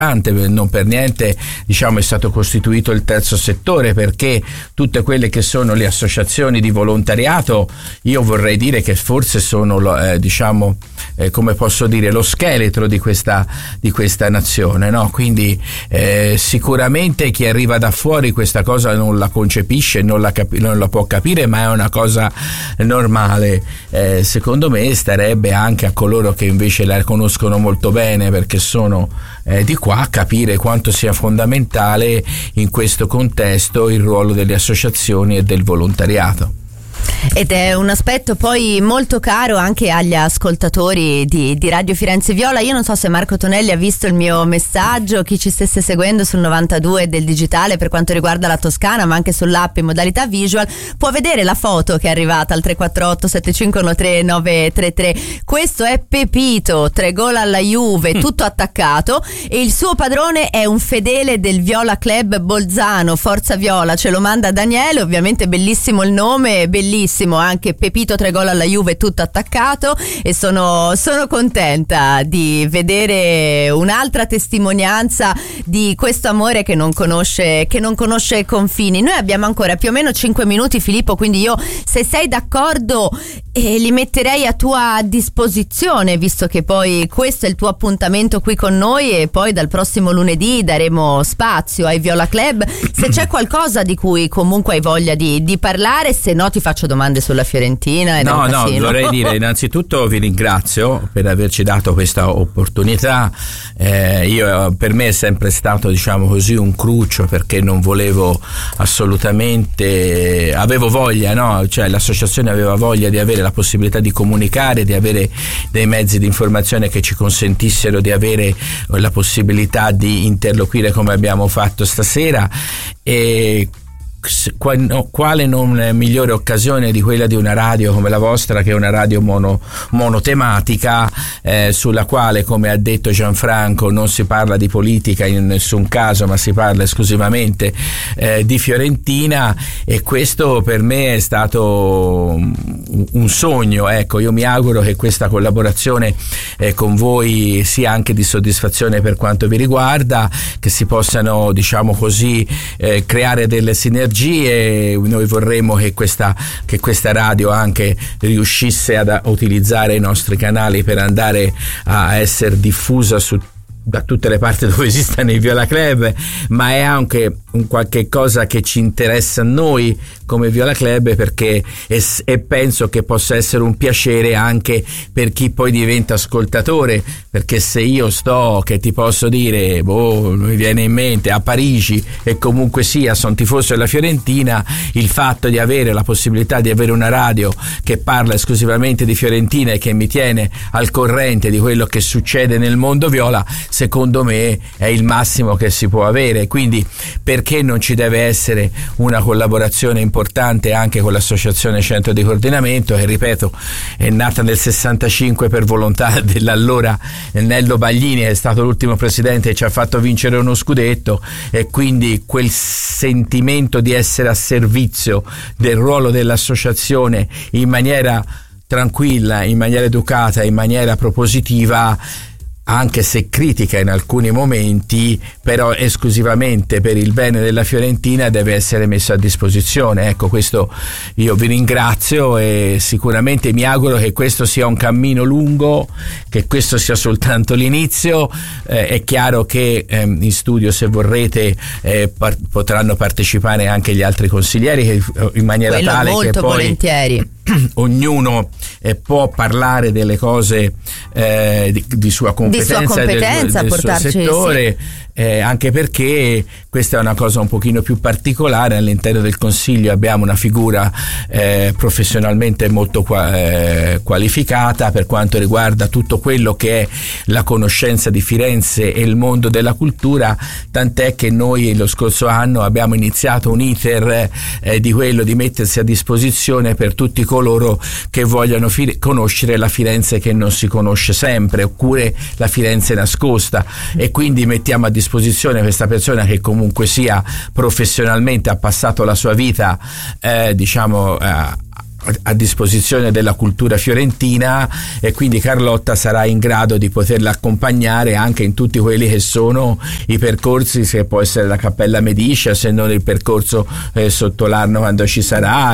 non per niente diciamo è stato costituito il terzo settore, perché tutte quelle che sono le associazioni di volontariato, io vorrei dire che forse sono come posso dire, lo scheletro di questa nazione, no? Quindi sicuramente chi arriva da fuori questa cosa non la concepisce, non la può capire, ma è una cosa normale. Secondo me starebbe anche a coloro che invece la conoscono molto bene, perché sono di qua, capire quanto sia fondamentale in questo contesto il ruolo delle associazioni e del volontariato. Ed è un aspetto poi molto caro anche agli ascoltatori di Radio Firenze Viola. Io non so se Marco Tonelli ha visto il mio messaggio, chi ci stesse seguendo sul 92 del digitale per quanto riguarda la Toscana, ma anche sull'app in modalità visual, può vedere la foto che è arrivata al 348 7513 933. Questo è Pepito, 3 gol alla Juve, tutto attaccato, e il suo padrone è un fedele del Viola Club Bolzano, Forza Viola, ce lo manda Daniele, ovviamente bellissimo il nome, bellissimo anche Pepito, 3 gol alla Juve, tutto attaccato, e sono contenta di vedere un'altra testimonianza di questo amore che non conosce confini. Noi abbiamo ancora più o meno 5 minuti, Filippo, quindi io, se sei d'accordo, li metterei a tua disposizione, visto che poi questo è il tuo appuntamento qui con noi, e poi dal prossimo lunedì daremo spazio ai Viola Club. Se c'è qualcosa di cui comunque hai voglia di parlare, se no ti faccio domande sulla Fiorentina. No, vorrei dire innanzitutto vi ringrazio per averci dato questa opportunità. Per me è sempre stato, diciamo così, un cruccio, perché non volevo assolutamente, avevo voglia, no? Cioè l'associazione aveva voglia di avere la possibilità di comunicare, di avere dei mezzi di informazione che ci consentissero di avere la possibilità di interloquire come abbiamo fatto stasera, e quale non migliore occasione di quella di una radio come la vostra, che è una radio monotematica, sulla quale, come ha detto Gianfranco, non si parla di politica in nessun caso, ma si parla esclusivamente di Fiorentina, e questo per me è stato un sogno. Ecco, io mi auguro che questa collaborazione con voi sia anche di soddisfazione per quanto vi riguarda, che si possano, diciamo così, creare delle sinergie. Noi vorremmo che questa radio anche riuscisse ad utilizzare i nostri canali per andare a essere diffusa da tutte le parti dove esistano i Viola Club, ma è anche un qualche cosa che ci interessa a noi come Viola Club, perché e penso che possa essere un piacere anche per chi poi diventa ascoltatore, perché se io che ti posso dire, mi viene in mente, a Parigi, e comunque sia sono tifoso della Fiorentina, il fatto di avere la possibilità di avere una radio che parla esclusivamente di Fiorentina e che mi tiene al corrente di quello che succede nel mondo viola, secondo me è il massimo che si può avere. Quindi perché non ci deve essere una collaborazione importante anche con l'associazione Centro di Coordinamento, che ripeto è nata nel 65 per volontà dell'allora Nello Baglini, è stato l'ultimo presidente che ci ha fatto vincere uno scudetto, e quindi quel sentimento di essere a servizio del ruolo dell'associazione in maniera tranquilla, in maniera educata, in maniera propositiva, anche se critica in alcuni momenti, però esclusivamente per il bene della Fiorentina, deve essere messo a disposizione. Ecco, questo io vi ringrazio, e sicuramente mi auguro che questo sia un cammino lungo, che questo sia soltanto l'inizio. È chiaro che in studio, se vorrete, potranno partecipare anche gli altri consiglieri, che in maniera quello tale molto che poi volentieri ognuno può parlare delle cose di sua competenza, del suo settore, sì. Anche perché questa è una cosa un pochino più particolare. All'interno del Consiglio abbiamo una figura professionalmente molto qualificata per quanto riguarda tutto quello che è la conoscenza di Firenze e il mondo della cultura, tant'è che noi lo scorso anno abbiamo iniziato un iter di quello di mettersi a disposizione per tutti coloro che vogliono conoscere la Firenze che non si conosce sempre, oppure la Firenze nascosta, e quindi mettiamo a disposizione questa persona che comunque sia professionalmente ha passato la sua vita a disposizione della cultura fiorentina, e quindi Carlotta sarà in grado di poterla accompagnare anche in tutti quelli che sono i percorsi, se può essere la Cappella Medicea, se non il percorso sotto l'Arno quando ci sarà,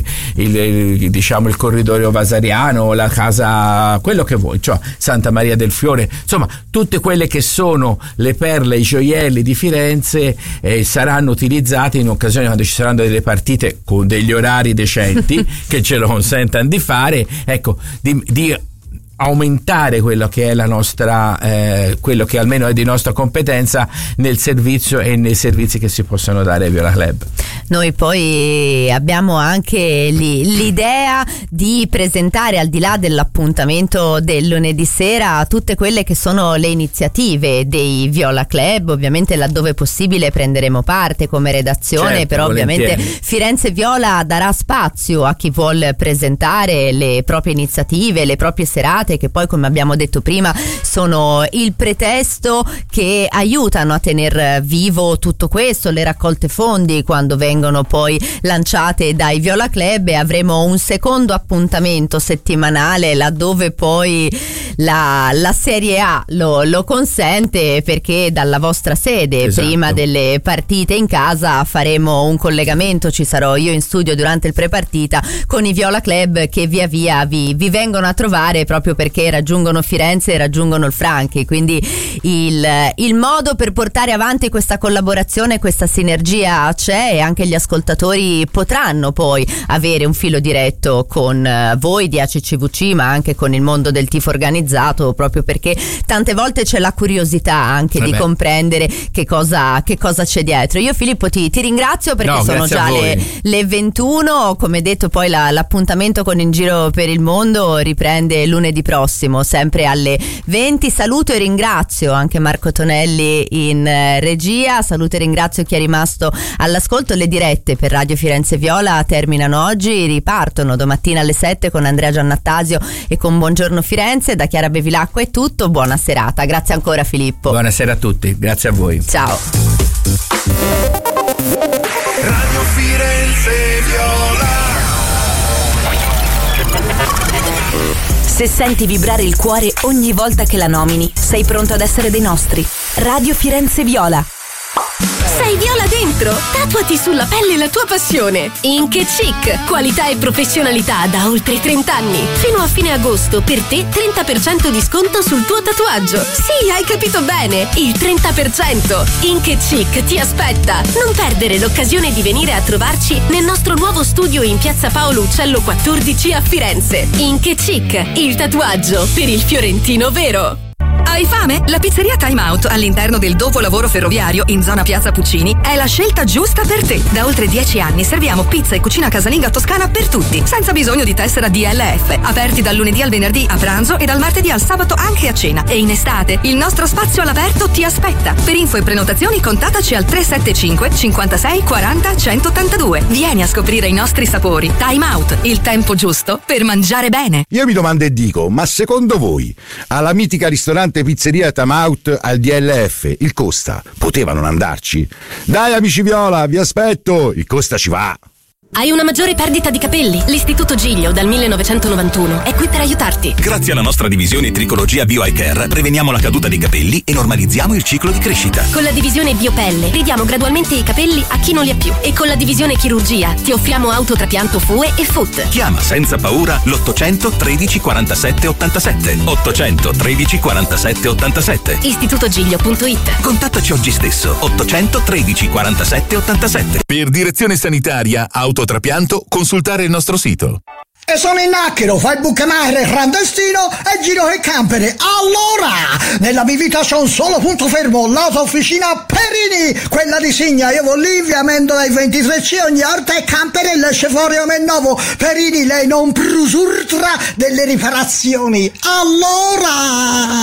diciamo il corridoio vasariano, la casa, quello che vuoi, cioè Santa Maria del Fiore, insomma tutte quelle che sono le perle, i gioielli di Firenze saranno utilizzati in occasione quando ci saranno delle partite con degli orari decenti che ce lo consentano di fare, ecco, di aumentare quello che è la nostra quello che almeno è di nostra competenza nel servizio e nei servizi che si possono dare ai Viola Club. Noi poi abbiamo anche l'idea di presentare, al di là dell'appuntamento del lunedì sera, tutte quelle che sono le iniziative dei Viola Club. Ovviamente laddove possibile prenderemo parte come redazione, certo, però volentieri. Ovviamente Firenze Viola darà spazio a chi vuol presentare le proprie iniziative, le proprie serate, che poi, come abbiamo detto prima, sono il pretesto che aiutano a tener vivo tutto questo, le raccolte fondi quando vengono poi lanciate dai Viola Club, e avremo un secondo appuntamento settimanale laddove poi la Serie A lo consente, perché dalla vostra sede, esatto, prima delle partite in casa faremo un collegamento, ci sarò io in studio durante il prepartita con i Viola Club che via via vi vengono a trovare, proprio perché raggiungono Firenze e raggiungono il Franchi, quindi il modo per portare avanti questa collaborazione, questa sinergia c'è, e anche gli ascoltatori potranno poi avere un filo diretto con voi di ACCVC, ma anche con il mondo del tifo organizzato, proprio perché tante volte c'è la curiosità anche di comprendere che cosa c'è dietro. Io, Filippo, ti ringrazio, perché sono già le 21, come detto poi l'appuntamento con In Giro per il Mondo riprende lunedì prossimo sempre alle 20. Saluto e ringrazio anche Marco Tonelli in regia, saluto e ringrazio chi è rimasto all'ascolto. Le dirette per Radio Firenze Viola terminano oggi, ripartono domattina alle 7 con Andrea Giannattasio e con Buongiorno Firenze. Da Chiara Bevilacqua è tutto, buona serata, grazie ancora Filippo. Buonasera a tutti, grazie a voi. Ciao. Radio Firenze Viola. Se senti vibrare il cuore ogni volta che la nomini, sei pronto ad essere dei nostri. Radio Firenze Viola. Sei viola dentro? Tatuati sulla pelle la tua passione. Ink & Chic, qualità e professionalità da oltre 30 anni. Fino a fine agosto per te 30% di sconto sul tuo tatuaggio. Sì, hai capito bene, il 30%. Ink & Chic ti aspetta. Non perdere l'occasione di venire a trovarci nel nostro nuovo studio in piazza Paolo Uccello 14 a Firenze. Ink & Chic, il tatuaggio per il fiorentino vero. Hai fame? La pizzeria Time Out all'interno del dopolavoro ferroviario in zona Piazza Puccini è la scelta giusta per te. Da oltre 10 anni serviamo pizza e cucina casalinga toscana per tutti, senza bisogno di tessera DLF. Aperti dal lunedì al venerdì a pranzo e dal martedì al sabato anche a cena. E in estate il nostro spazio all'aperto ti aspetta. Per info e prenotazioni contattaci al 375 56 40 182. Vieni a scoprire i nostri sapori. Time Out, il tempo giusto per mangiare bene. Io mi domando e dico, ma secondo voi alla mitica ristorante pizzeria Time Out al DLF il Costa poteva non andarci? Dai amici Viola, vi aspetto, il Costa ci va. Hai una maggiore perdita di capelli? L'Istituto Giglio dal 1991 è qui per aiutarti. Grazie alla nostra divisione Tricologia Bio Eye Care preveniamo la caduta dei capelli e normalizziamo il ciclo di crescita. Con la divisione Biopelle ridiamo gradualmente i capelli a chi non li ha più. E con la divisione Chirurgia ti offriamo autotrapianto FUE e FUT. Chiama senza paura l'800 13 47 87. 800 13 47 87. istitutogiglio.it. Contattaci oggi stesso. 800 13 47 87. Per direzione sanitaria autotrapianto, consultare il nostro sito. E sono in Nacchero, fai il bucamare clandestino e giro il campere. Allora, nella mia vita c'è un solo punto fermo, l'auto-officina Perini, quella di Signa. Io vado lì, via Amendola ai 23C, ogni orta e campere l'esce fuori come nuovo. Perini, lei non prusurtra delle riparazioni. Allora...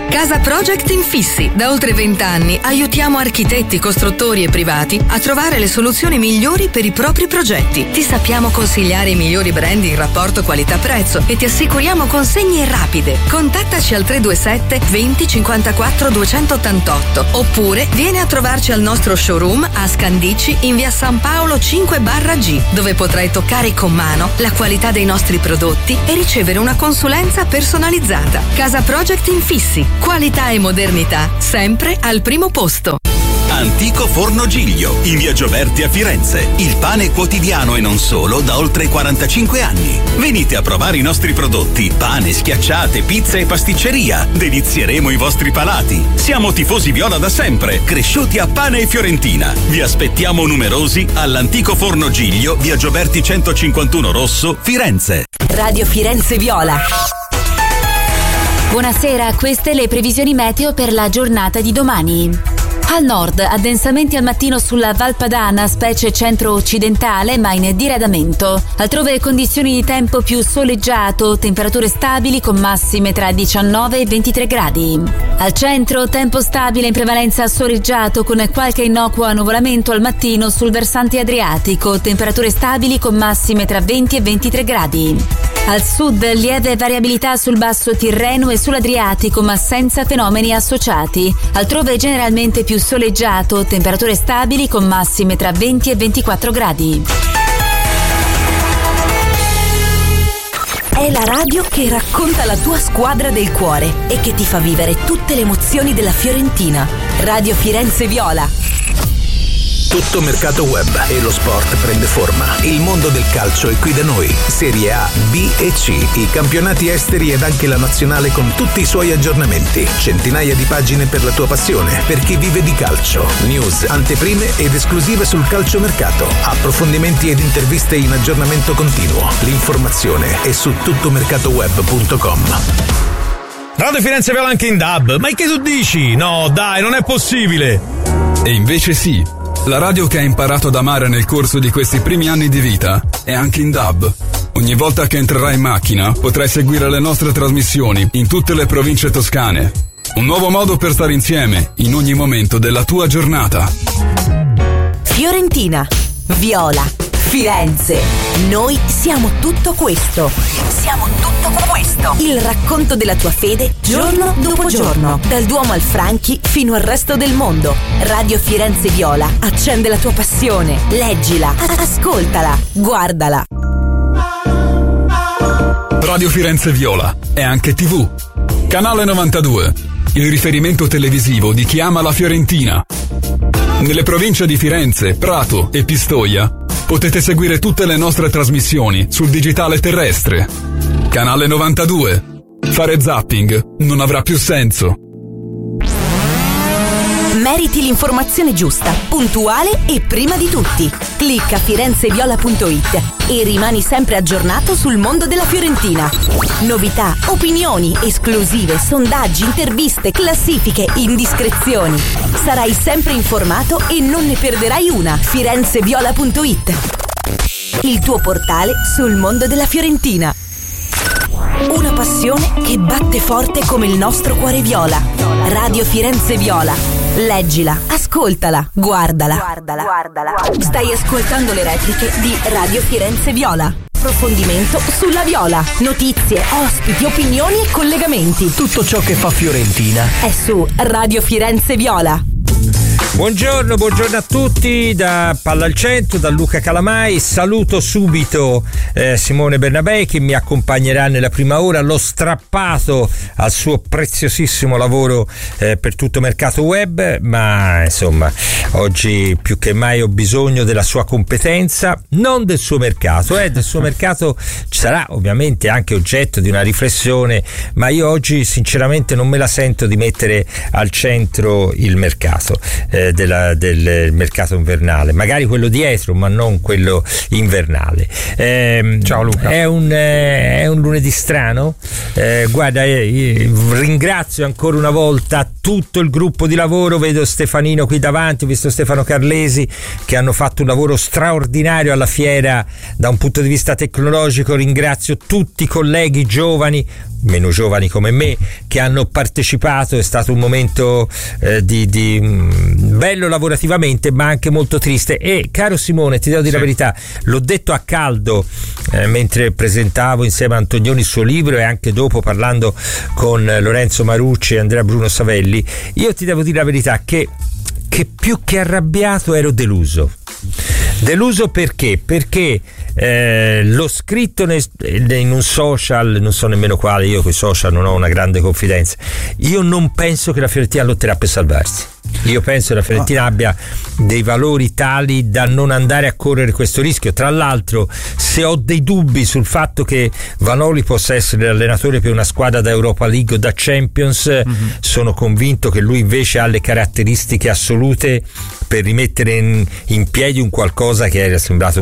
Casa Project Infissi. Da oltre 20 anni aiutiamo architetti, costruttori e privati a trovare le soluzioni migliori per i propri progetti. Ti sappiamo consigliare i migliori brand in rapporto qualità-prezzo e ti assicuriamo consegne rapide. Contattaci al 327 20 54 288 oppure vieni a trovarci al nostro showroom a Scandicci in via San Paolo 5/G, dove potrai toccare con mano la qualità dei nostri prodotti e ricevere una consulenza personalizzata. Casa Project Infissi. Qualità e modernità, sempre al primo posto. Antico Forno Giglio, in via Gioberti a Firenze. Il pane quotidiano e non solo da oltre 45 anni. Venite a provare i nostri prodotti: pane, schiacciate, pizza e pasticceria. Delizieremo i vostri palati. Siamo tifosi viola da sempre, cresciuti a pane e fiorentina. Vi aspettiamo numerosi all'Antico Forno Giglio, via Gioberti 151 Rosso, Firenze. Radio Firenze Viola. Buonasera, queste le previsioni meteo per la giornata di domani. Al nord, addensamenti al mattino sulla Val Padana, specie centro-occidentale, ma in diradamento. Altrove condizioni di tempo più soleggiato, temperature stabili con massime tra 19 e 23 gradi. Al centro, tempo stabile in prevalenza soleggiato con qualche innocuo annuvolamento al mattino sul versante adriatico, temperature stabili con massime tra 20 e 23 gradi. Al sud, lieve variabilità sul basso Tirreno e sull'Adriatico, ma senza fenomeni associati. Altrove generalmente più soleggiato, temperature stabili con massime tra 20 e 24 gradi. È la radio che racconta la tua squadra del cuore e che ti fa vivere tutte le emozioni della Fiorentina. Radio Firenze Viola. Tutto mercato web e lo sport prende forma. Il mondo del calcio è qui da noi. Serie A, B e C, i campionati esteri ed anche la nazionale con tutti i suoi aggiornamenti. Centinaia di pagine per la tua passione, per chi vive di calcio. News, anteprime ed esclusive sul calciomercato. Approfondimenti ed interviste in aggiornamento continuo. L'informazione è su tuttomercatoweb.com. Radio Firenze Viola anche in DAB. Ma che tu dici? No, dai, non è possibile. E invece sì. La radio che hai imparato ad amare nel corso di questi primi anni di vita è anche in DAB. Ogni volta che entrerai in macchina potrai seguire le nostre trasmissioni in tutte le province toscane. Un nuovo modo per stare insieme in ogni momento della tua giornata. Fiorentina, Viola, Firenze. Noi siamo tutto questo. Siamo tutto questo. Il racconto della tua fede giorno dopo giorno. Dal Duomo al Franchi fino al resto del mondo. Radio Firenze Viola accende la tua passione. Leggila, ascoltala, guardala. Radio Firenze Viola è anche TV. Canale 92, il riferimento televisivo di chi ama la Fiorentina. Nelle province di Firenze, Prato e Pistoia potete seguire tutte le nostre trasmissioni sul digitale terrestre. Canale 92. Fare zapping non avrà più senso. Meriti l'informazione giusta, puntuale e prima di tutti. Clicca firenzeviola.it e rimani sempre aggiornato sul mondo della Fiorentina. Novità, opinioni, esclusive, sondaggi, interviste, classifiche, indiscrezioni. Sarai sempre informato e non ne perderai una. firenzeviola.it, il tuo portale sul mondo della Fiorentina. Una passione che batte forte come il nostro cuore viola. Radio Firenze Viola. Leggila, ascoltala, guardala. Stai ascoltando le repliche di Radio Firenze Viola. Approfondimento sulla Viola. Notizie, ospiti, opinioni e collegamenti. Tutto ciò che fa Fiorentina è su Radio Firenze Viola. Buongiorno a tutti da Palla al Centro, da Luca Calamai. Saluto subito Simone Bernabei che mi accompagnerà nella prima ora. L'ho strappato al suo preziosissimo lavoro per tutto mercato web, ma insomma oggi più che mai ho bisogno della sua competenza, non del suo mercato. Del suo mercato sarà ovviamente anche oggetto di una riflessione, ma io oggi sinceramente non me la sento di mettere al centro il mercato. Del mercato invernale, magari quello dietro ma non quello invernale. Ciao Luca. È un lunedì strano, guarda, ringrazio ancora una volta tutto il gruppo di lavoro. Vedo Stefanino qui davanti, ho visto Stefano Carlesi che hanno fatto un lavoro straordinario alla fiera da un punto di vista tecnologico. Ringrazio tutti i colleghi giovani, meno giovani come me, che hanno partecipato. È stato un momento di bello lavorativamente, ma anche molto triste. E caro Simone, ti devo dire la verità, l'ho detto a caldo mentre presentavo insieme a Antonioni il suo libro, e anche dopo parlando con Lorenzo Marucci e Andrea Bruno Savelli. Io ti devo dire la verità che più che arrabbiato ero deluso perché l'ho scritto in un social, non so nemmeno quale, io con i social non ho una grande confidenza. Io non penso che la Fiorentina lotterà per salvarsi. Io penso che la Fiorentina abbia dei valori tali da non andare a correre questo rischio. Tra l'altro, se ho dei dubbi sul fatto che Vanoli possa essere l'allenatore per una squadra da Europa League o da Champions, sono convinto che lui invece ha le caratteristiche assolute per rimettere in piedi un qualcosa che era sembrato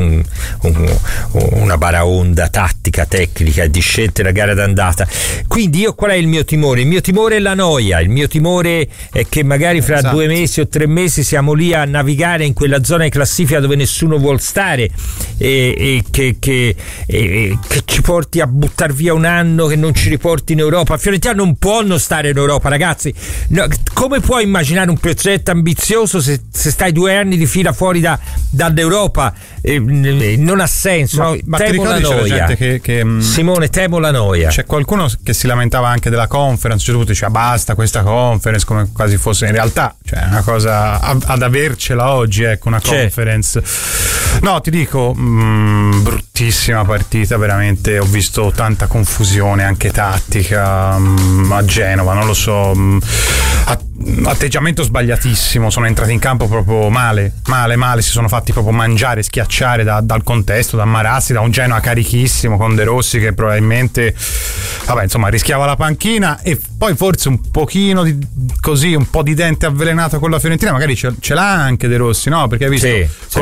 una baraonda tattica, tecnica e di scelte la gara d'andata. Quindi io qual è il mio timore? Il mio timore è la noia, il mio timore è che magari fra 2 mesi o 3 mesi siamo lì a navigare in quella zona di classifica dove nessuno vuol stare, e che ci porti a buttar via un anno, che non ci riporti in Europa. Fiorentina non può non stare in Europa, ragazzi. No, come puoi immaginare un progetto ambizioso se stai 2 anni di fila fuori dall'Europa? Non ha senso. Ma temo la noia. Gente che Simone, temo la noia. C'è qualcuno che si lamentava anche della conference, cioè tutto diceva basta questa conference, come quasi fosse in realtà, cioè è una cosa ad avercela oggi, ecco, una conference. No, ti dico, bruttissima partita, veramente. Ho visto tanta confusione anche tattica a Genova, non lo so, atteggiamento sbagliatissimo, sono entrati in campo proprio male, si sono fatti proprio mangiare, schiacciare dal contesto, da Marassi, da un Genoa carichissimo con De Rossi che probabilmente rischiava la panchina, e poi forse un pochino un po' di dente avvelenato con la Fiorentina magari ce l'ha anche De Rossi, no? Perché hai visto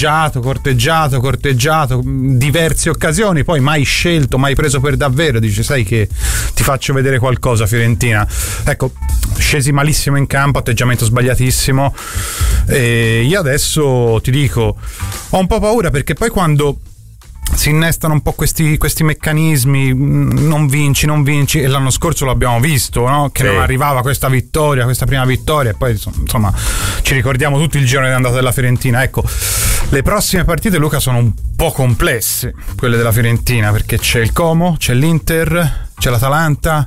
corteggiato diverse occasioni, poi mai scelto, mai preso per davvero. Dice, sai che ti faccio vedere qualcosa, Fiorentina. Ecco, scesi malissimo in campo, atteggiamento sbagliatissimo, e io adesso ti dico ho un po' paura, perché poi quando si innestano un po' questi meccanismi, non vinci, e l'anno scorso l'abbiamo visto, no? Che non arrivava questa prima vittoria, e poi insomma ci ricordiamo tutti il girone d'andata della Fiorentina. Ecco, le prossime partite, Luca, sono un po' complesse, quelle della Fiorentina, perché c'è il Como, c'è l'Inter, c'è l'Atalanta,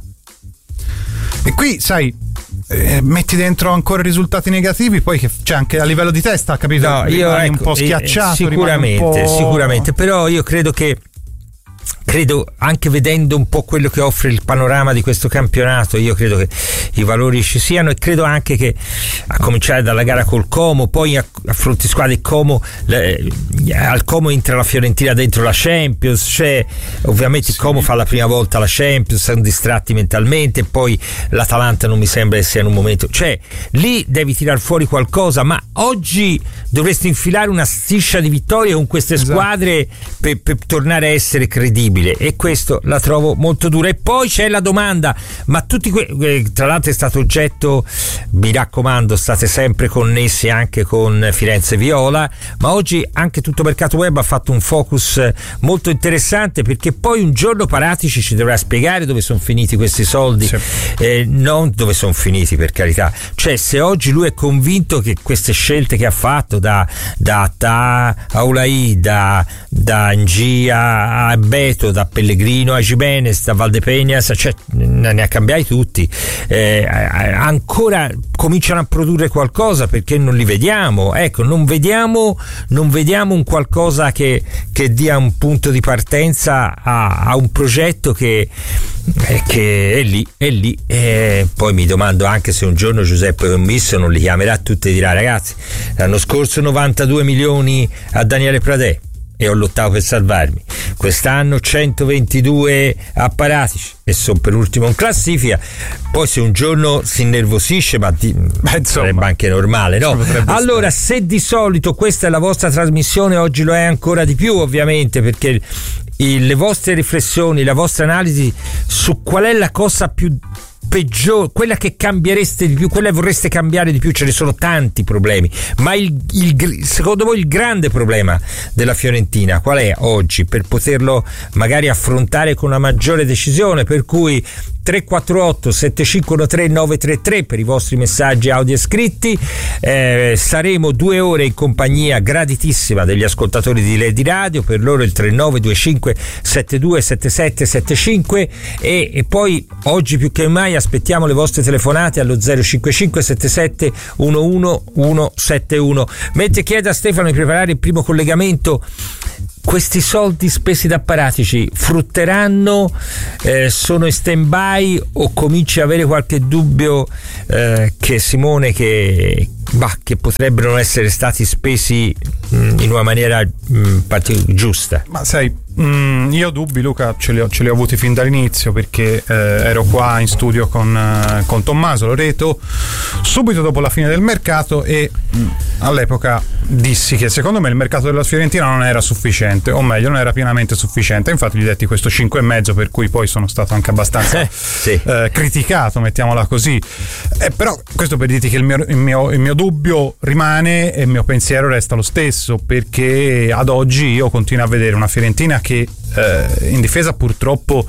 e qui sai, metti dentro ancora risultati negativi, poi che c'è anche a livello di testa, capito? No, rimani un po' schiacciato, sicuramente, però io credo anche vedendo un po' quello che offre il panorama di questo campionato, io credo che i valori ci siano, e credo anche che a cominciare dalla gara col Como, poi affronti squadre Como, al Como entra la Fiorentina dentro la Champions, cioè ovviamente il Como fa la prima volta la Champions, sono distratti mentalmente, poi l'Atalanta non mi sembra che sia in un momento, cioè lì devi tirar fuori qualcosa, ma oggi dovresti infilare una striscia di vittorie con queste squadre per tornare a essere credibile, e questo la trovo molto dura. E poi c'è la domanda, ma tutti tra l'altro è stato oggetto, mi raccomando, state sempre connessi anche con Firenze Viola, ma oggi anche Tutto Mercato Web ha fatto un focus molto interessante, perché poi un giorno Paratici ci dovrà spiegare dove sono finiti questi soldi, non dove sono finiti, per carità, cioè se oggi lui è convinto che queste scelte che ha fatto da Aulaí, da Ngia a Beto, da Pellegrino a Jimenez, da Valdepeñas, cioè ne ha cambiati tutti, ancora cominciano a produrre qualcosa, perché non li vediamo, ecco, non vediamo un qualcosa che dia un punto di partenza a un progetto che è lì, poi mi domando anche se un giorno Giuseppe Commisso non li chiamerà tutti e dirà: ragazzi, l'anno scorso 92 milioni a Daniele Pradè e ho lottato per salvarmi, quest'anno 122 a Paratici e sono per ultimo in classifica. Poi se un giorno si innervosisce, ma sarebbe anche normale, no? Allora, se di solito questa è la vostra trasmissione, oggi lo è ancora di più, ovviamente, perché le vostre riflessioni, la vostra analisi su qual è la cosa più peggiore, quella che cambiereste di più, quella che vorreste cambiare di più? Ce ne sono tanti problemi, ma secondo voi il grande problema della Fiorentina qual è oggi, per poterlo magari affrontare con una maggiore decisione? Per cui 348 7513 933 per i vostri messaggi audio e scritti. Saremo 2 ore in compagnia graditissima degli ascoltatori di Lady Radio, per loro il 3925 72 77 75 e poi oggi più che mai aspettiamo le vostre telefonate allo 055 77 11 171. Mentre chiedo a Stefano di preparare il primo collegamento, questi soldi spesi da Paratici frutteranno? Sono in stand-by o cominci a avere qualche dubbio che Simone che potrebbero non essere stati spesi in una maniera giusta? Ma sai, io dubbi, Luca, ce li ho avuti fin dall'inizio, perché ero qua in studio con Tommaso Loreto subito dopo la fine del mercato e all'epoca dissi che secondo me il mercato della Fiorentina non era sufficiente, o meglio non era pienamente sufficiente. Infatti gli detti questo 5,5, per cui poi sono stato anche abbastanza criticato, mettiamola così, però questo per dirti che il mio dubbio rimane e il mio pensiero resta lo stesso, perché ad oggi io continuo a vedere una Fiorentina che in difesa purtroppo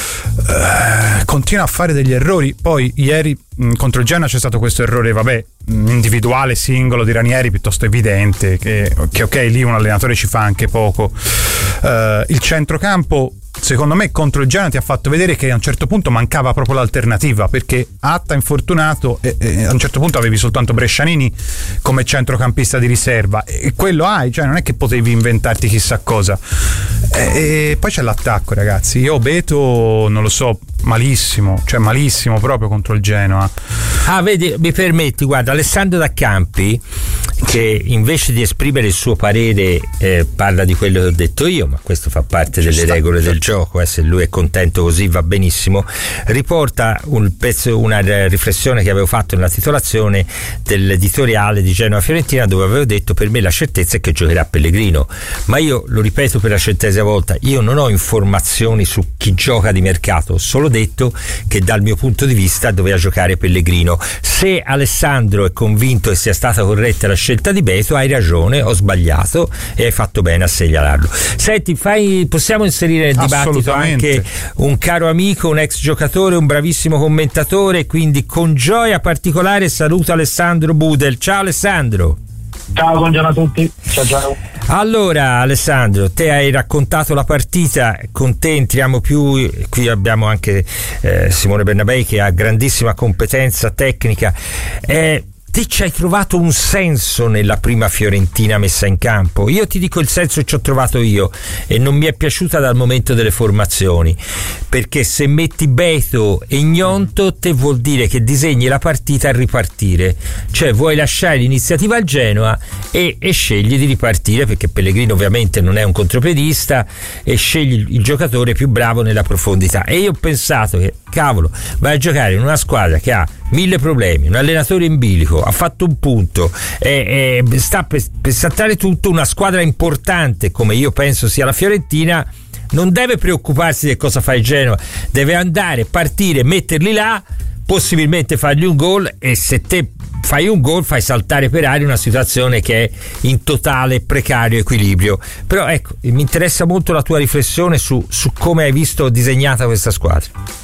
continua a fare degli errori. Poi ieri contro il Genoa c'è stato questo errore individuale, singolo di Ranieri, piuttosto evidente, che ok, lì un allenatore ci fa anche poco. Il centrocampo secondo me contro il Genoa ti ha fatto vedere che a un certo punto mancava proprio l'alternativa, perché Atta infortunato e a un certo punto avevi soltanto Brescianini come centrocampista di riserva, e quello hai, cioè non è che potevi inventarti chissà cosa. E poi c'è l'attacco, ragazzi. Io Beto non lo so, malissimo proprio contro il Genoa. Vedi, mi permetti, guarda, Alessandro Daccampi, che invece di esprimere il suo parere parla di quello che ho detto io, ma questo fa parte delle regole del gioco, se lui è contento così va benissimo, riporta una riflessione che avevo fatto nella titolazione dell'editoriale di Genoa Fiorentina, dove avevo detto: per me la certezza è che giocherà Pellegrino, ma io lo ripeto per la 100ª volta, io non ho informazioni su chi gioca di mercato, ho solo detto che dal mio punto di vista doveva giocare Pellegrino. Se Alessandro è convinto che sia stata corretta la scelta di Beto, hai ragione, ho sbagliato e hai fatto bene a segnalarlo. Senti, possiamo inserire nel dibattito anche un caro amico, un ex giocatore, un bravissimo commentatore, quindi con gioia particolare saluto Alessandro Budel. Ciao Alessandro. Ciao, buongiorno a tutti. Ciao. Allora Alessandro, te hai raccontato la partita, con te entriamo più, qui abbiamo anche Simone Bernabei che ha grandissima competenza tecnica. Te ci hai trovato un senso nella prima Fiorentina messa in campo? Io ti dico il senso che ci ho trovato io, e non mi è piaciuta dal momento delle formazioni, perché se metti Beto e Gnonto te vuol dire che disegni la partita a ripartire, cioè vuoi lasciare l'iniziativa al Genoa e scegli di ripartire, perché Pellegrino ovviamente non è un contropiedista, e scegli il giocatore più bravo nella profondità. E io ho pensato che cavolo, vai a giocare in una squadra che ha 1000 problemi, un allenatore in bilico, ha fatto un punto, sta per saltare tutto, una squadra importante come io penso sia la Fiorentina non deve preoccuparsi di cosa fa il Genoa, deve andare, partire, metterli là, possibilmente fargli un gol, e se te fai un gol fai saltare per aria una situazione che è in totale precario equilibrio. Però ecco, mi interessa molto la tua riflessione su come hai visto disegnata questa squadra.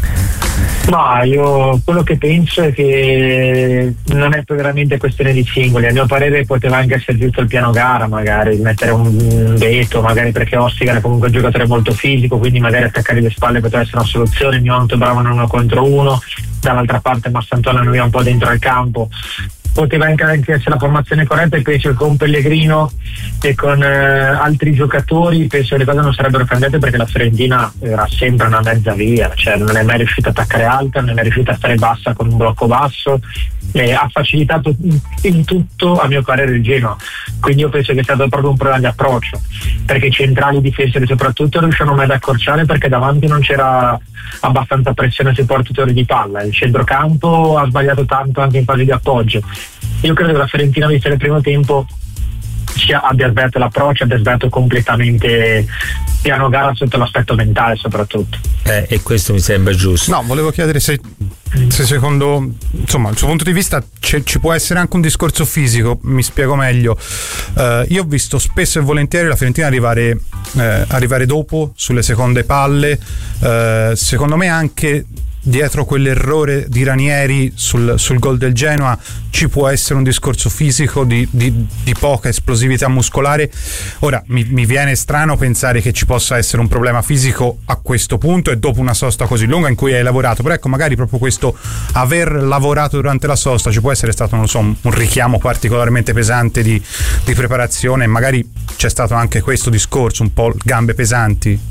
No, io quello che penso è che non è veramente questione di singoli. A mio parere poteva anche essere giusto il piano gara, magari mettere un Beto, magari perché Ossigan è comunque un giocatore molto fisico, quindi magari attaccare le spalle poteva essere una soluzione. Gnonto bravo in 1 contro 1, dall'altra parte Massantuono non è un po' dentro al campo. Poteva anche essere la formazione corretta, e penso che con Pellegrino e con altri giocatori penso che le cose non sarebbero cambiate, perché la Fiorentina era sempre una mezza via, cioè non è mai riuscita a attaccare alta, non è mai riuscita a stare bassa con un blocco basso, ha facilitato in tutto a mio parere il Genoa. Quindi io penso che è stato proprio un problema di approccio, perché i centrali difensori soprattutto riuscivano mai ad accorciare, perché davanti non c'era abbastanza pressione sui portatori di palla. Il centrocampo ha sbagliato tanto anche in fase di appoggio. Io credo che la Fiorentina, vista nel primo tempo, abbia sbagliato l'approccio, abbia sbagliato completamente piano gara sotto l'aspetto mentale soprattutto. E questo mi sembra giusto. No, volevo chiedere se secondo, insomma, il suo punto di vista ci può essere anche un discorso fisico. Mi spiego meglio. Io ho visto spesso e volentieri la Fiorentina arrivare dopo sulle seconde palle. Secondo me anche dietro quell'errore di Ranieri sul gol del Genoa ci può essere un discorso fisico di poca esplosività muscolare. Ora mi viene strano pensare che ci possa essere un problema fisico a questo punto e dopo una sosta così lunga in cui hai lavorato, però ecco, magari proprio questo aver lavorato durante la sosta ci può essere stato, non lo so, un richiamo particolarmente pesante di preparazione, magari c'è stato anche questo discorso, un po' gambe pesanti.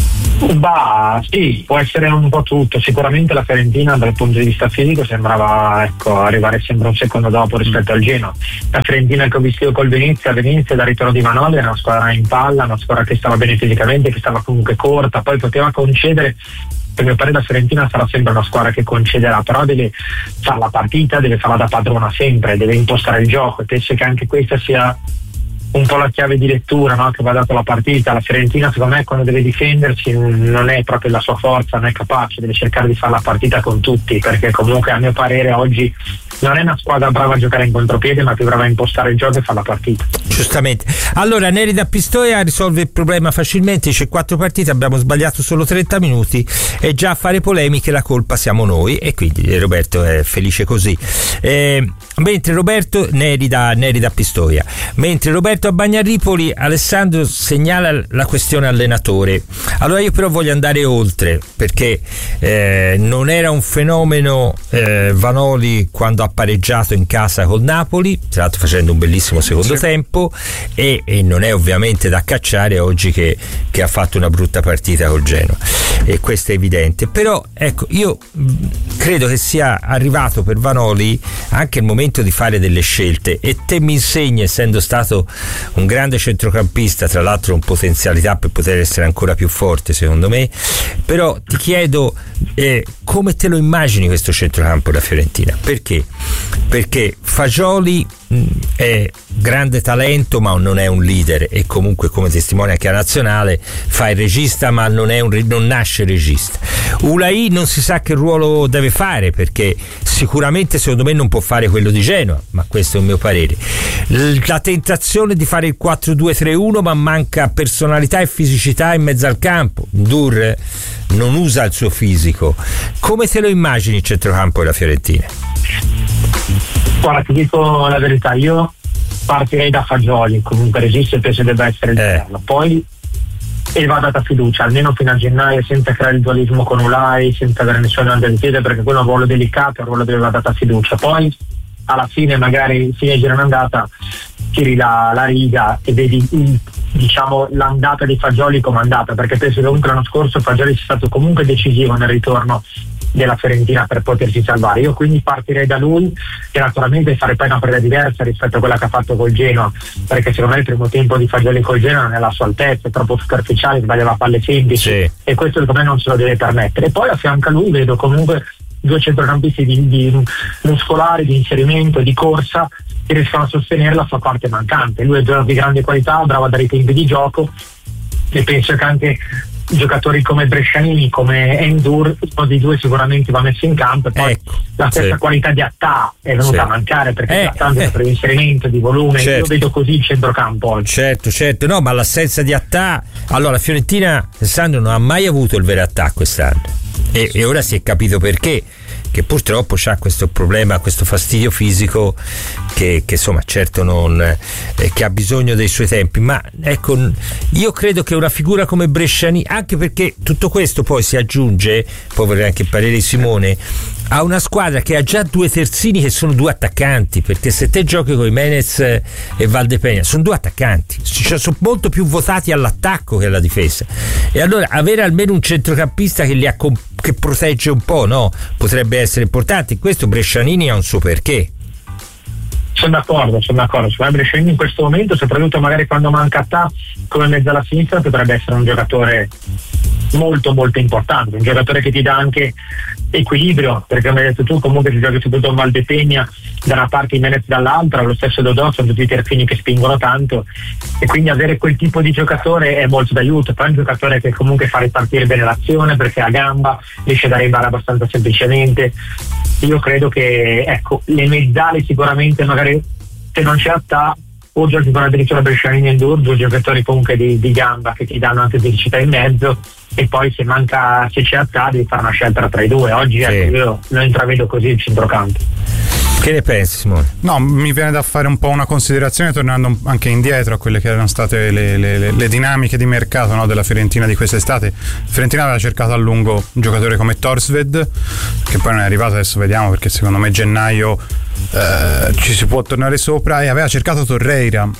Bah, sì, può essere un po' tutto. Sicuramente la Fiorentina dal punto di vista fisico sembrava, ecco, arrivare sempre un secondo dopo rispetto al Genoa. La Fiorentina che ho visto col Venezia dal ritorno di Vanoli era una squadra in palla, una squadra che stava bene fisicamente, che stava comunque corta, poi poteva concedere. Per mio parere la Fiorentina sarà sempre una squadra che concederà, però deve fare la partita, deve farla da padrona sempre, deve impostare il gioco, e penso che anche questa sia un po' la chiave di lettura, no? Che va data la partita. La Fiorentina secondo me quando deve difendersi non è proprio la sua forza, non è capace, deve cercare di fare la partita con tutti, perché comunque a mio parere oggi non è una squadra brava a giocare in contropiede, ma più brava a impostare il gioco e fare la partita. Giustamente. Allora Neri da Pistoia risolve il problema facilmente, dice 4 partite, abbiamo sbagliato solo 30 minuti e già a fare polemiche la colpa siamo noi, e quindi Roberto è felice così. Mentre Roberto Neri da Pistoia, mentre Roberto a Bagnaripoli, Alessandro segnala la questione allenatore. Allora io però voglio andare oltre, perché non era un fenomeno Vanoli quando ha pareggiato in casa col Napoli, tra l'altro facendo un bellissimo secondo tempo, e non è ovviamente da cacciare oggi che ha fatto una brutta partita col Genoa, e questo è evidente. Però ecco, io credo che sia arrivato per Vanoli anche il momento di fare delle scelte, e te mi insegni, essendo stato un grande centrocampista, tra l'altro con potenzialità per poter essere ancora più forte secondo me, però ti chiedo come te lo immagini questo centrocampo da Fiorentina? Perché Fagioli è grande talento ma non è un leader, e comunque come testimonia anche a nazionale fa il regista ma non nasce regista. Ulai non si sa che ruolo deve fare, perché sicuramente secondo me non può fare quello di Genoa, ma questo è un mio parere. La tentazione di fare il 4-2-3-1 ma manca personalità e fisicità in mezzo al campo. Dur non usa il suo fisico. Come te lo immagini il centrocampo della Fiorentina? Guarda, ti dico la verità, io partirei da Fagioli, comunque resiste e penso debba essere il poi e va data fiducia almeno fino a gennaio, senza creare il dualismo con Ulai, senza avere nessuno al piede, perché quello è un ruolo delicato, è un ruolo dove va data fiducia. Poi alla fine, magari fine girone andata, tiri la riga e vedi l'andata di Fagioli come andata, perché penso che comunque l'anno scorso Fagioli sia stato comunque decisivo nel ritorno della Fiorentina per potersi salvare. Io quindi partirei da lui, e naturalmente fare poi una partita diversa rispetto a quella che ha fatto col Genoa, perché secondo me il primo tempo di Fagioli col Genoa non è alla sua altezza, è troppo superficiale, sbagliava palle semplici, e questo secondo me non se lo deve permettere. E poi a fianco a lui vedo comunque 2 centrocampisti di muscolari, di inserimento, di corsa, che riescono a sostenere la sua parte mancante. Lui è di grande qualità, bravo a dare i tempi di gioco, e penso che anche giocatori come Brescianini, come Endur, uno dei due sicuramente va messo in campo, e poi la stessa qualità di Attà è venuta a mancare, perché ha tanto per l'inserimento di volume. Io vedo così il centrocampo oggi. Certo, no, ma l'assenza di Attà, allora la Fiorentina, Alessandro, non ha mai avuto il vero Attà quest'anno, e ora si è capito perché, che purtroppo c'ha questo problema, questo fastidio fisico che insomma certo non che ha bisogno dei suoi tempi. Ma ecco, io credo che una figura come Bresciani, anche perché tutto questo poi si aggiunge, poi vorrei anche il parere di Simone, a una squadra che ha già 2 terzini che sono 2 attaccanti, perché se te giochi con Jimenez e Valdepeña sono 2 attaccanti, cioè sono molto più votati all'attacco che alla difesa, e allora avere almeno un centrocampista che protegge un po', no? Potrebbe essere importante. In questo Brescianini ha un suo perché. Sono d'accordo. Secondo me Brescianini in questo momento, soprattutto magari quando manca Attà come mezzo alla sinistra, potrebbe essere un giocatore molto molto importante, un giocatore che ti dà anche equilibrio, perché come hai detto tu comunque ti giochi soprattutto Valdepegna da una parte, Jimenez dall'altra, lo stesso Dodò, sono tutti i terzini che spingono tanto, e quindi avere quel tipo di giocatore è molto d'aiuto. Poi è un giocatore che comunque fa ripartire bene l'azione perché ha gamba, riesce a dare in bara abbastanza semplicemente. Io credo che, ecco, le mezzali sicuramente, magari se non c'è Attà, o giochi con addirittura Brescianini e Ndour, due giocatori comunque di gamba che ti danno anche felicità in mezzo, e poi se c'è Attà devi fare una scelta tra i due. Oggi ecco, io lo intravedo così il centrocampo. Che ne pensi, Simone? No, mi viene da fare un po' una considerazione tornando anche indietro a quelle che erano state le dinamiche di mercato, no, della Fiorentina di quest'estate. Fiorentina aveva cercato a lungo un giocatore come Torsved, che poi non è arrivato, adesso vediamo, perché secondo me gennaio ci si può tornare sopra, e aveva cercato Torreira,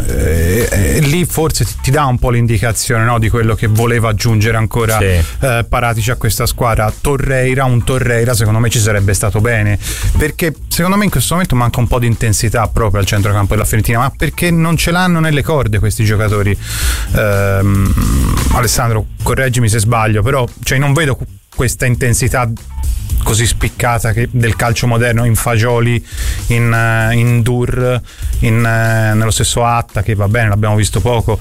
e lì forse ti dà un po' l'indicazione, no, di quello che voleva aggiungere ancora Paratici a questa squadra. Un Torreira secondo me ci sarebbe stato bene, perché secondo me in questo momento manca un po' di intensità proprio al centrocampo della Fiorentina, ma perché non ce l'hanno nelle corde questi giocatori. Alessandro, correggimi se sbaglio, però non vedo questa intensità così spiccata del calcio moderno in Fagioli, in Dur, nello stesso Atta, che va bene, l'abbiamo visto poco.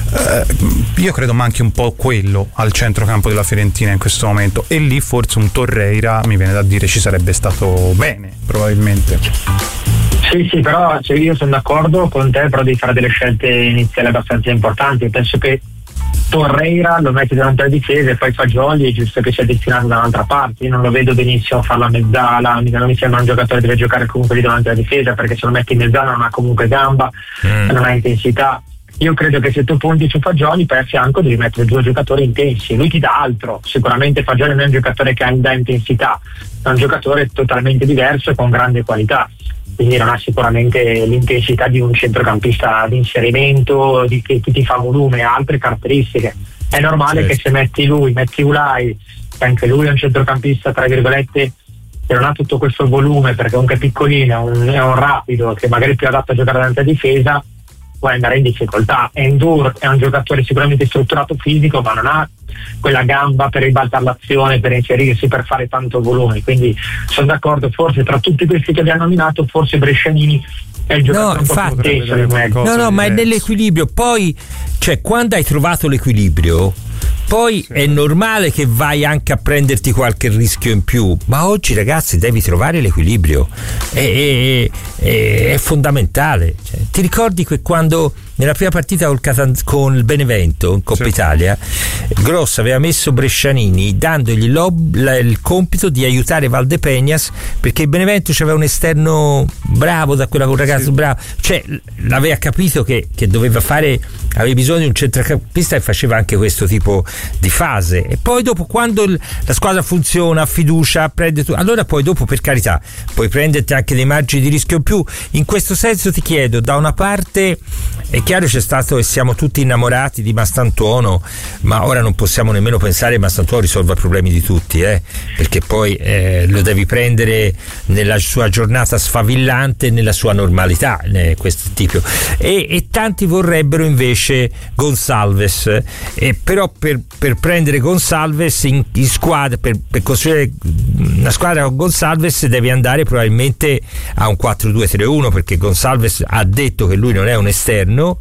Io credo manchi un po' quello al centrocampo della Fiorentina in questo momento, e lì forse un Torreira, mi viene da dire, ci sarebbe stato bene probabilmente. Sì, però io sono d'accordo con te, però devi fare delle scelte iniziali abbastanza importanti. Penso che Torreira lo metti davanti alla difesa e poi Fagioli è giusto che sia destinato da un'altra parte. Io non lo vedo benissimo fare la mezzala, non mi sembra un giocatore che deve giocare comunque lì davanti alla difesa, perché se lo metti in mezzala non ha comunque gamba, non ha intensità. Io credo che se tu punti su Fagioli, poi a fianco devi mettere due giocatori intensi. Lui ti dà altro, sicuramente Fagioli non è un giocatore che dà intensità, è un giocatore totalmente diverso e con grande qualità, quindi non ha sicuramente l'intensità di un centrocampista di inserimento, che ti fa volume, ha altre caratteristiche. È normale che se metti lui, metti Ulai, che anche lui è un centrocampista tra virgolette che non ha tutto questo volume, perché comunque è piccolino, è un rapido che magari è più adatto a giocare davanti a difesa, può andare in difficoltà. Endur è un giocatore sicuramente strutturato fisico, ma non ha quella gamba per ribaltare l'azione, per inserirsi, per fare tanto volume. Quindi sono d'accordo, forse tra tutti questi che abbiamo nominato, forse Brescianini è il giocatore un po' più teso. No, ma è nell'equilibrio. Poi, quando hai trovato l'equilibrio, poi è normale che vai anche a prenderti qualche rischio in più, ma oggi, ragazzi, devi trovare l'equilibrio, è fondamentale. Ti ricordi che quando nella prima partita con il Benevento in Coppa Italia, Gross aveva messo Brescianini dandogli il compito di aiutare Valdepeñas, perché il Benevento c'aveva un esterno bravo, da quella con un ragazzo bravo, l'aveva capito che doveva aveva bisogno di un centrocampista che faceva anche questo tipo di fase. E poi dopo, quando la squadra funziona, fiducia, prende allora poi dopo, per carità, puoi prenderti anche dei margini di rischio in più. In questo senso ti chiedo, da una parte è chiaro, c'è stato e siamo tutti innamorati di Mastantuono, ma ora non possiamo nemmeno pensare che Mastantuono risolva i problemi di tutti, perché poi lo devi prendere nella sua giornata sfavillante, nella sua normalità, questo tipo. E tanti vorrebbero invece Gonçalves, però per prendere Gonçalves in squadra, per costruire una squadra con Gonçalves, devi andare probabilmente a un 4-2-3-1, perché Gonçalves ha detto che lui non è un esterno,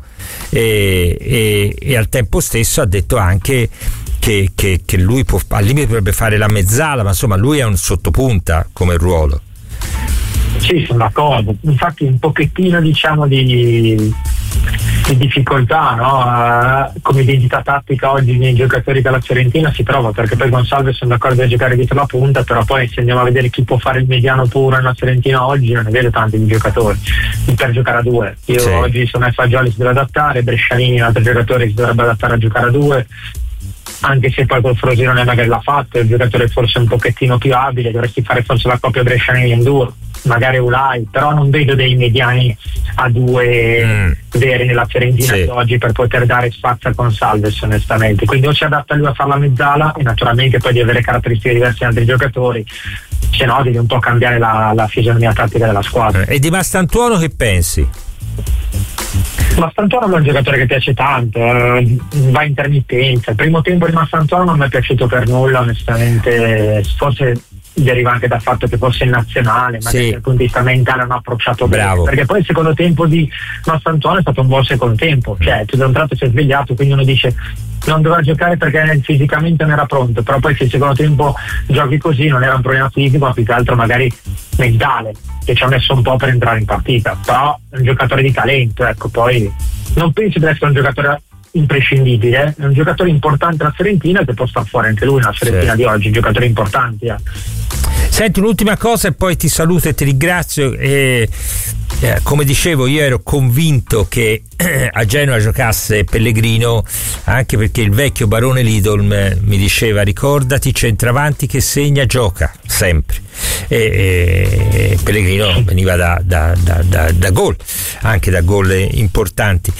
e al tempo stesso ha detto anche che lui al limite potrebbe fare la mezzala, ma insomma lui è un sottopunta come ruolo. Sì, sono d'accordo. Infatti un pochettino di difficoltà, no? Come identità tattica oggi nei giocatori della Fiorentina si trova, perché poi Gonçalves sono d'accordo a giocare dietro la punta, però poi se andiamo a vedere chi può fare il mediano puro nella Fiorentina oggi, non ne vedo tanti di giocatori per giocare a due. Io oggi secondo me Fagioli si deve adattare, Brescianini è un altro giocatore che si dovrebbe adattare a giocare a due, anche se poi col Frosinone magari l'ha fatto, è un giocatore forse un pochettino più abile, dovresti fare forse la coppia Brescianini-Endur, magari Ulai, però non vedo dei mediani a due veri nella Fiorentina oggi per poter dare spazio a Gonçalves, onestamente. Quindi o si adatta lui a fare la mezzala, e naturalmente poi di avere caratteristiche diverse da altri giocatori, se no devi un po' cambiare la fisionomia tattica della squadra. E di Mastantuono che pensi? Mastantuono è un giocatore che piace tanto, va intermittenza. Il primo tempo di Mastantuono non mi è piaciuto per nulla, onestamente, forse deriva anche dal fatto che fosse in nazionale, ma dal punto di vista mentale non ha approcciato bene, perché poi il secondo tempo di Mastantuono è stato un buon secondo tempo, cioè tutto da un tratto si è svegliato, quindi uno dice non doveva giocare perché fisicamente non era pronto, però poi se il secondo tempo giochi così non era un problema fisico, ma più che altro magari mentale, che ci ha messo un po' per entrare in partita, però è un giocatore di talento, ecco. Poi non penso di essere un giocatore imprescindibile, è un giocatore importante della Fiorentina, che può star fuori anche lui nella Fiorentina di oggi, giocatori importanti. Senti, un'ultima cosa e poi ti saluto e ti ringrazio. Come dicevo, io ero convinto che a Genova giocasse Pellegrino, anche perché il vecchio barone Lidl mi diceva: ricordati, centravanti che segna gioca sempre, e Pellegrino veniva da gol, anche da gol importanti.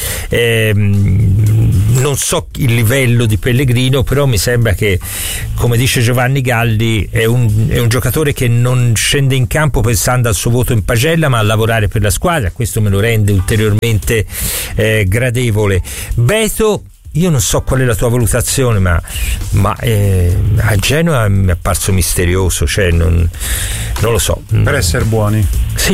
Non so il livello di Pellegrino, però mi sembra che, come dice Giovanni Galli, è un giocatore che non scende in campo pensando al suo voto in pagella, ma a lavorare per la squadra. Questo me lo rende ulteriormente gradevole. Beto, io non so qual è la tua valutazione, ma a Genova mi è apparso misterioso, cioè non lo so. Per essere buoni. Sì,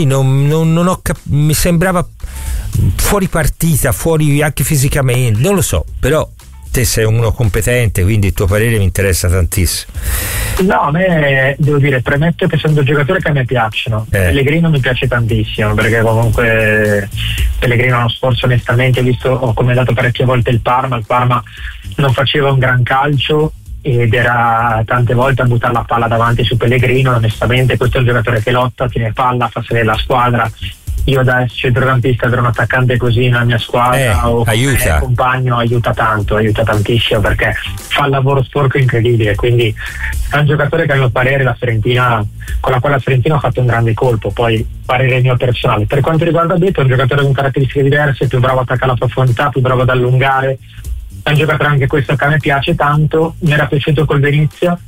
mi sembrava fuori partita, fuori anche fisicamente, non lo so, però te sei uno competente, quindi il tuo parere mi interessa tantissimo. No, a me, devo dire, premetto che sono due giocatori che a me piacciono. Pellegrino mi piace tantissimo, perché comunque Pellegrino l'anno scorso, onestamente, ho commentato parecchie volte il Parma non faceva un gran calcio ed era tante volte a buttare la palla davanti su Pellegrino. Onestamente questo è un giocatore che lotta, tiene palla, fa salire la squadra. Io da centrocampista, per un attaccante così nella mia squadra o come compagno, aiuta tantissimo, perché fa il lavoro sporco incredibile, quindi è un giocatore che, a mio parere, con la quale la Fiorentina ha fatto un grande colpo. Poi parere mio personale. Per quanto riguarda Beto, è un giocatore con caratteristiche diverse, più bravo a attaccare la profondità, più bravo ad allungare, è un giocatore anche questo che a me piace tanto, mi era piaciuto col Venezia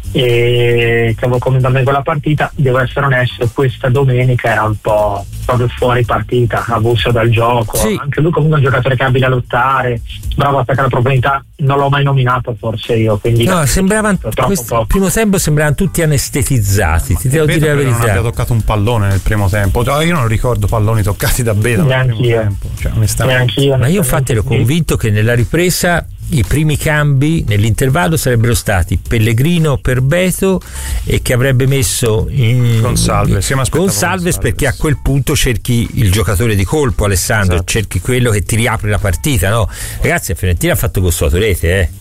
e che avevo commentato in quella partita. Devo essere onesto, questa domenica era un po' proprio fuori partita, abuso dal gioco. Anche lui comunque è un giocatore che è abile a lottare, bravo a attaccare la profondità, non l'ho mai nominato forse io, quindi no, sembravano il primo tempo sembravano tutti anestetizzati, ti devo dire la verità. Non abbia toccato un pallone nel primo tempo, io non ricordo palloni toccati da Beto nel primo tempo, cioè, onestamente. Ma io infatti ero convinto che nella ripresa i primi cambi nell'intervallo sarebbero stati Pellegrino per Beto, e che avrebbe messo Gonsalves, perché a quel punto cerchi il giocatore di colpo, Alessandro, esatto. Cerchi quello che ti riapre la partita, no? Ragazzi, a Fiorentina ha fatto con sua rete,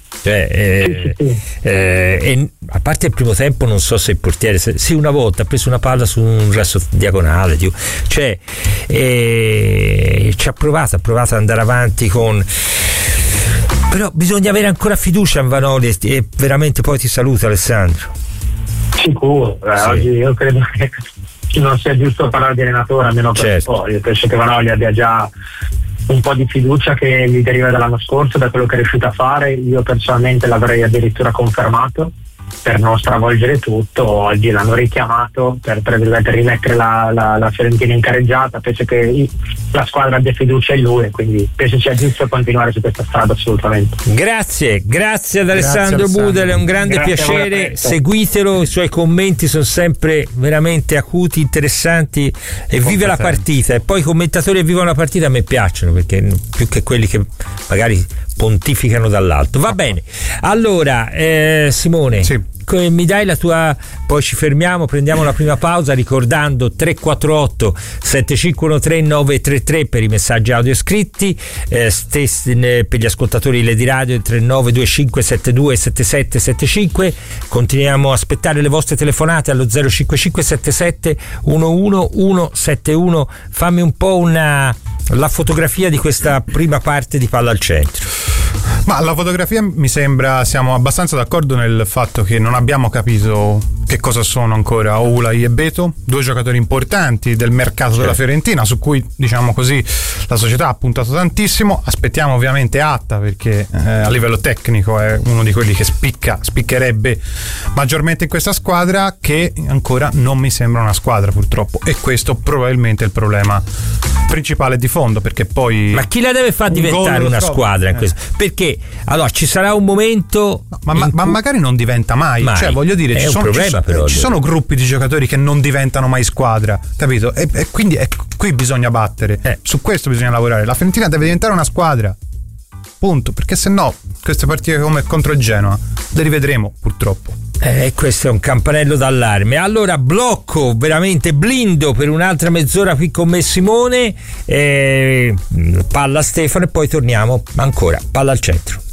e a parte il primo tempo non so se il portiere una volta ha preso una palla su un resto diagonale, cioè ci ha provato ad andare avanti però bisogna avere ancora fiducia in Vanoli, e veramente poi ti saluto, Alessandro. Sicuro, oggi io credo che non sia giusto parlare di allenatore, almeno per poi. Io penso che Vanoli abbia già un po' di fiducia che gli deriva dall'anno scorso, da quello che è riuscito a fare. Io personalmente l'avrei addirittura confermato per non stravolgere tutto. Oggi l'hanno richiamato per rimettere la Fiorentina in carreggiata. Penso che la squadra abbia fiducia in lui, quindi penso sia giusto continuare su questa strada, assolutamente. Grazie ad Alessandro Budel, è un grande piacere, seguitelo, i suoi commenti sono sempre veramente acuti, interessanti, e vive la partita. E poi i commentatori che vivono la partita a me piacciono, perché più che quelli che magari pontificano dall'alto. Va bene, allora Simone, mi dai la tua, poi ci fermiamo, prendiamo la prima pausa ricordando 348 7513 933 per i messaggi audio scritti, per gli ascoltatori le di radio 3925 72 77 75. Continuiamo a aspettare le vostre telefonate allo 055 77 11171. Fammi un po' la fotografia di questa prima parte di Palla al Centro. Ma la fotografia, mi sembra, siamo abbastanza d'accordo nel fatto che non abbiamo capito che cosa sono ancora Oulay e Beto, due giocatori importanti del mercato della Fiorentina, su cui, diciamo così, la società ha puntato tantissimo. Aspettiamo ovviamente Atta, perché a livello tecnico è uno di quelli che spiccherebbe maggiormente in questa squadra, che ancora non mi sembra una squadra, purtroppo, e questo probabilmente è il problema principale di fondo, perché poi ma chi la deve far diventare una squadra in questo? Perché allora ci sarà un momento ma magari non diventa mai. Cioè, voglio dire, è un problema, però ci sono gruppi di giocatori che non diventano mai squadra, capito? E quindi qui bisogna battere, su questo bisogna lavorare. La Fiorentina deve diventare una squadra, punto, perché se no queste partite come contro il Genoa le rivedremo purtroppo. Questo è un campanello d'allarme. Allora blocco, veramente blindo per un'altra mezz'ora qui con me Simone, palla a Stefano e poi torniamo ancora, palla al centro.